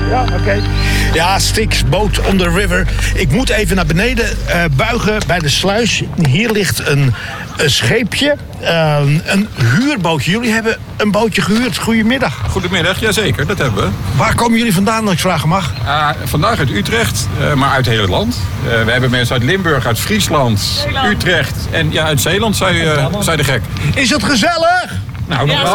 Ja, oké. Ja, Styx, boat on the river. Ik moet even naar beneden buigen bij de sluis. Hier ligt een scheepje, een huurbootje. Jullie hebben een bootje gehuurd. Goedemiddag. Goedemiddag, jazeker, dat hebben we. Waar komen jullie vandaan, als ik vragen mag? Vandaag uit Utrecht, maar uit heel het land. We hebben mensen uit Limburg, uit Friesland, Utrecht en ja, uit Zeeland, zei de gek. Is het gezellig? Nou, nog wel.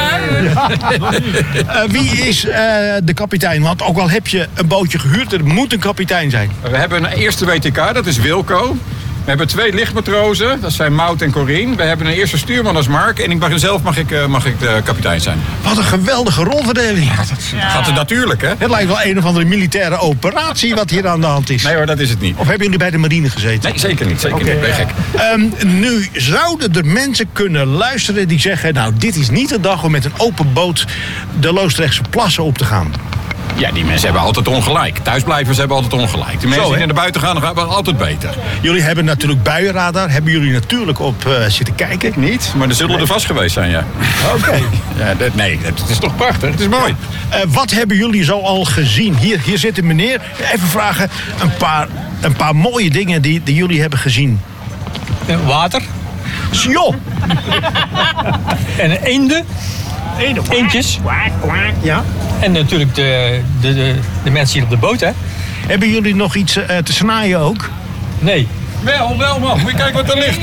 Wie is de kapitein? Want ook al heb je een bootje gehuurd, er moet een kapitein zijn. We hebben een eerste WTK, dat is Wilco. We hebben 2 lichtmatrozen, dat zijn Maud en Corine. We hebben een eerste stuurman als Mark en mag ik de kapitein zijn. Wat een geweldige rolverdeling. Gaat het natuurlijk, hè? Het lijkt wel een of andere militaire operatie wat hier aan de hand is. Nee hoor, dat is het niet. Of hebben jullie bij de marine gezeten? Nee, zeker niet. Zeker niet. Ben je gek. Nu zouden er mensen kunnen luisteren die zeggen... nou, dit is niet de dag om met een open boot de Loosdrechtse plassen op te gaan. Ja, die mensen hebben altijd ongelijk. Thuisblijvers hebben altijd ongelijk. Die mensen die naar buiten gaan hebben altijd beter. Jullie hebben natuurlijk buienradar. Hebben jullie natuurlijk op zitten kijken? Ik niet, maar er zullen er vast geweest zijn, ja. Oké. Ja, het is toch prachtig? Het is mooi. Wat hebben jullie zo al gezien? Hier zit een meneer. Even vragen, een paar mooie dingen die jullie hebben gezien. Water. Jo! En eenden. Eendjes. Ja. En natuurlijk de mensen hier op de boot, hè? Hebben jullie nog iets te snaaien ook? Nee. Wel man. Moet je kijken wat er ligt.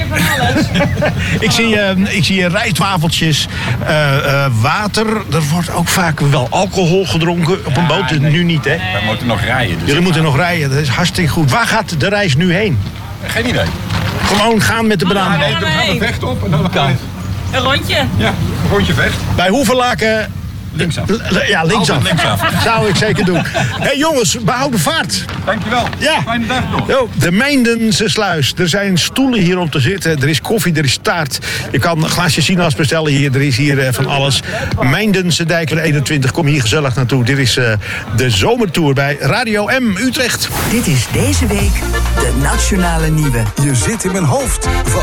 Ik zie rijstwafeltjes, water. Er wordt ook vaak wel alcohol gedronken op een boot. Nee. Nu niet, hè? Wij moeten nog rijden. Dus jullie moeten nog rijden, dat is hartstikke goed. Waar gaat de reis nu heen? Geen idee. Gewoon gaan met de banaan. Nee, dan gaan we Vecht op en dan gaan we... Een rondje? Ja, een rondje Vecht. Bij Hoevelaken... Linksaf. Ja, linksaf. Linksaf. Zou ik zeker doen. Hé jongens, behouden vaart. Dankjewel. Ja. Fijne dag nog. Yo, de Meindense sluis. Er zijn stoelen hier om te zitten. Er is koffie, er is taart. Je kan een glaasje sinaas bestellen hier. Er is hier van alles. Meindense Dijker 21. Kom hier gezellig naartoe. Dit is de zomertour bij Radio M Utrecht. Dit is deze week de Nationale Nieuwe. Je zit in mijn hoofd.